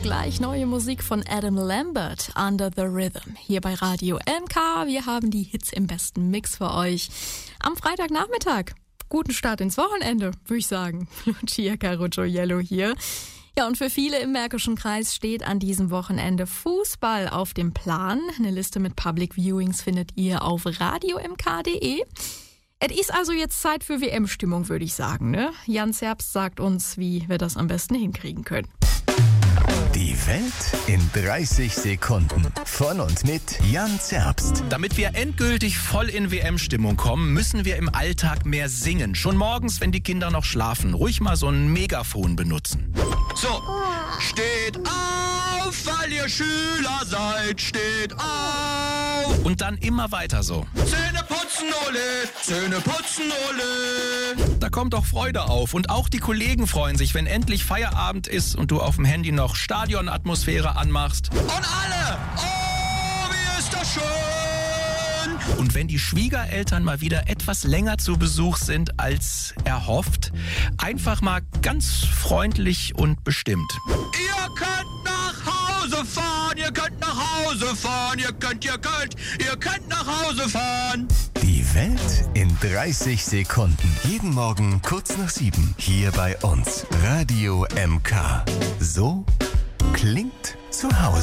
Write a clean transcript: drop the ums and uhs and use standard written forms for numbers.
gleich neue Musik von Adam Lambert, Under the Rhythm. Hier bei Radio MK. Wir haben die Hits im besten Mix für euch. Am Freitagnachmittag. Guten Start ins Wochenende, würde ich sagen. Lucia Caruccio-Yellow hier. Ja, und für viele im Märkischen Kreis steht an diesem Wochenende Fußball auf dem Plan. Eine Liste mit Public Viewings findet ihr auf radiomk.de. Es ist also jetzt Zeit für WM-Stimmung, würde ich sagen, ne? Jan Zerbst sagt uns, wie wir das am besten hinkriegen können. Die Welt in 30 Sekunden. Von und mit Jan Zerbst. Damit wir endgültig voll in WM-Stimmung kommen, müssen wir im Alltag mehr singen. Schon morgens, wenn die Kinder noch schlafen. Ruhig mal so ein Megafon benutzen. So, steht auf, weil ihr Schüler seid. Steht auf. Und dann immer weiter so. Zähne putzen, ole. Zähne putzen, ole. Da kommt doch Freude auf. Und auch die Kollegen freuen sich, wenn endlich Feierabend ist und du auf dem Handy noch Stadionatmosphäre anmachst. Und alle! Oh, wie ist das schön! Und wenn die Schwiegereltern mal wieder etwas länger zu Besuch sind als erhofft, einfach mal ganz freundlich und bestimmt. Ihr könnt nach Hause fahren, ihr könnt nach Hause fahren, ihr könnt nach Hause fahren. Die Welt in 30 Sekunden. Jeden Morgen kurz nach 7. Hier bei uns. Radio MK. So klingt zu Hause.